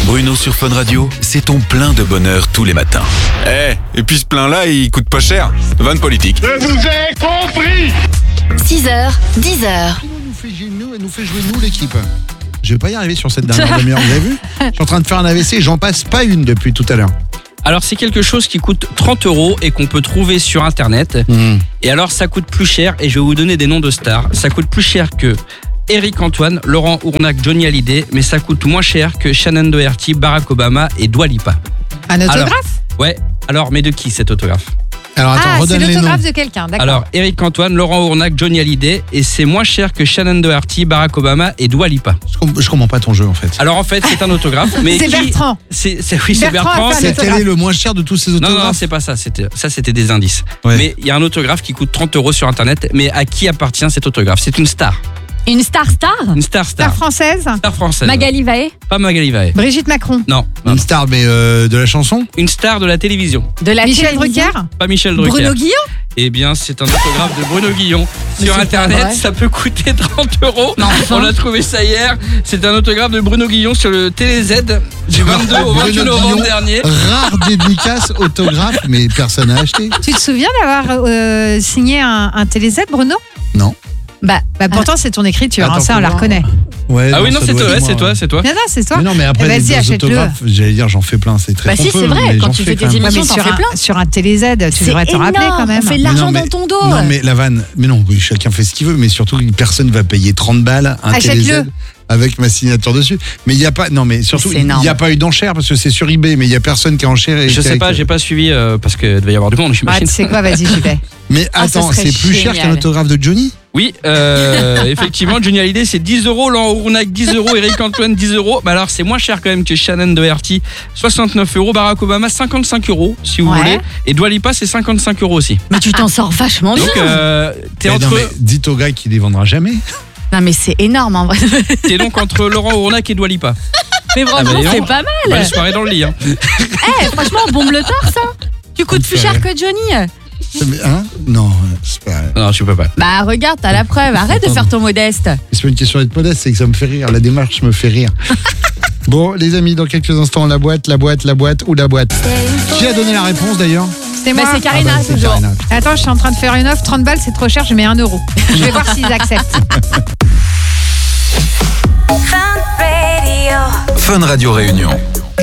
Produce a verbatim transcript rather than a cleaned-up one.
Bruno sur Fun Radio, c'est ton plein de bonheur tous les matins. Eh, et puis ce plein-là, il coûte pas cher. Vanne politique. Je vous ai compris. six heures, dix heures. Elle nous fait jouer nous, elle nous fait jouer nous l'équipe. Je vais pas y arriver sur cette dernière demi-heure, vous avez vu ? Je suis en train de faire un A V C et j'en passe pas une depuis tout à l'heure. Alors c'est quelque chose qui coûte trente euros et qu'on peut trouver sur internet. Mmh. Et alors ça coûte plus cher, et je vais vous donner des noms de stars. Ça coûte plus cher que Eric Antoine, Laurent Ournac, Johnny Hallyday, mais ça coûte moins cher que Shannon Doherty, Barack Obama et Dua Lipa. Un autographe ? Alors, ouais, alors mais de qui cet autographe ? Alors attends, Ah, c'est redonne les noms. l'autographe de quelqu'un, d'accord. Alors Eric Antoine, Laurent Ournac, Johnny Hallyday, et c'est moins cher que Shannon Doherty, Barack Obama et Dua Lipa. Je, com- je comprends pas ton jeu en fait. Alors en fait c'est un autographe, mais C'est qui... Bertrand. C'est, c'est, oui, c'est Bertrand Bertrand. a fait un c'est- C'est quel autographe. est le moins cher de tous ces Non, autographes ? non, c'est pas ça. C'était, ça, c'était des indices. Ouais. Mais il y a un autographe qui coûte trente euros sur Internet. Mais à qui appartient cet autographe ? C'est une star. Une star star Une star Star star. française ? Star française. Magali Vaé Pas Magali Vaé. Brigitte Macron. Non. non, Une non. star mais euh, de la chanson ? Une star de la télévision. de la Michel télévision. Drucker. Pas Michel Drucker. Bruno Guillon. Eh bien, c'est un autographe de Bruno Guillon. Mais Sur c'est pas Internet, vrai. ça peut coûter trente euros. Mais enfin. On a trouvé ça hier. C'est un autographe de Bruno Guillon sur le Télé Z du vingt-deux au Bruno vingt-huit novembre Guillon, dernier. Rare dédicace autographe, mais personne n'a acheté. Tu te souviens d'avoir euh, signé un, un Télé Z, Bruno ? Non. Bah, bah pourtant, c'est ton écriture, hein, Attends, ça, on la faut voir. reconnaît. Ouais, Ah oui, non, ça c'est doit toi, être ouais, moi, c'est toi, ouais. c'est toi. Non, non, c'est toi. Mais non, mais après, Eh les vas-y, deux achète-le. autographes, j'allais dire, j'en fais plein, c'est très Bah si, pompeux, c'est vrai, mais quand j'en tu fais fais quand tes même. Ouais, mais émissions, t'en sur fais un, plein. sur un Télé Z, tu C'est devrais te rappeler énorme, quand même. on fait de Mais l'argent non, dans mais- ton dos. Non, mais la vanne, mais non, oui, chacun fait ce qu'il veut, mais surtout, personne va payer trente balles un Achète-le. Télé Z avec ma signature dessus. Mais il n'y a pas, non, mais surtout, C'est il énorme. n'y a pas eu d'enchère parce que c'est sur eBay, mais il n'y a personne qui a enchéré. Je sais avec- pas, j'ai pas suivi euh, parce qu'il devait y avoir du monde, Ah, j'imagine. tu sais quoi, vas-y, j'y vais. Mais Ah, ça attends, serait c'est plus cher génial. qu'un autographe de Johnny ? Oui, euh, effectivement, Johnny Hallyday c'est dix euros, Laurent Ournac dix euros, Eric Antoine dix euros. Bah alors c'est moins cher quand même que Shannon Doherty, soixante-neuf euros, Barack Obama cinquante-cinq euros si vous Ouais. voulez, et Dua Lipa c'est cinquante-cinq euros aussi. Mais tu t'en sors vachement bien. Donc euh, t'es Eh entre, non, mais dites au gars qu'il les vendra jamais. Non mais c'est énorme en vrai. t'es donc entre Laurent Ournac et Dua Lipa. Mais Ah bah, franchement, dis c'est donc. pas Belle mal. soirée dans le lit. Hein. Eh, franchement, bombe le tard ça. Tu coûtes plus cher que Johnny. Mais, hein ? Non, c'est pas. Non, je peux pas. Bah regarde, t'as la preuve. Arrête de faire ton modeste. C'est pas une question d'être modeste, c'est que ça me fait rire. La démarche me fait rire. Bon, les amis, dans quelques instants, la boîte, la boîte, la boîte ou la boîte. Qui a donné la réponse d'ailleurs ? C'était Bah moi. c'est Karina Ah bah, c'est toujours. Karina. Attends, je suis en train de faire une offre, trente balles, c'est trop cher, je mets un euro. Je vais voir s'ils acceptent. Fun Radio Réunion.